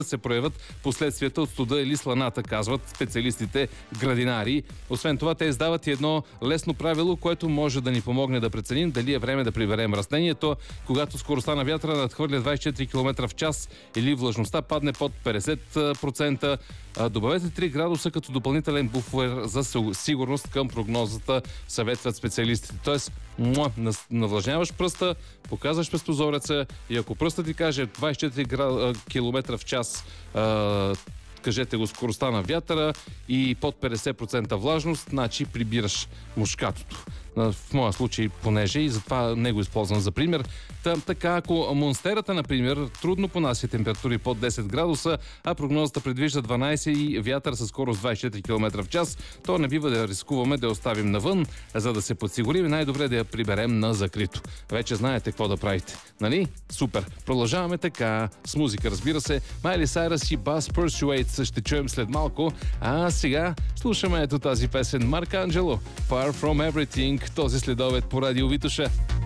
се проявят последствията от студа или сланата, казват специалистите градинари. Освен това, те издават и едно лесно правило, което може да ни помогне да преценим дали е време да приберем растението, когато скоростта на вятъра надхвърля 24 км в час или влажността падне под 50%. Добавете 3 градуса като допълнителен буфер за сигурност към прогнозата, съветват специалистите. Тоест, навлажняваш пръста, показваш през прозореца и ако пръстът ти каже 24 км в час, кажете го скоростта на вятъра и под 50% влажност, значи прибираш мушкатото. В моя случай, понеже и затова не го използвам за пример. Така, ако монстерата, например, трудно понася температури под 10 градуса, а прогнозата предвижда 12 и вятър със скорост 24 км в час, то не бива да рискуваме да я оставим навън, за да се подсигурим, най-добре да я приберем на закрито. Вече знаете какво да правите, нали? Супер! Продължаваме така, с музика, разбира се. Майли Сайръс и Buzz Persuades ще чуем след малко, а сега слушаме ето тази песен Марк Анджело, Far From Everything, този следобед по Радио Витоша.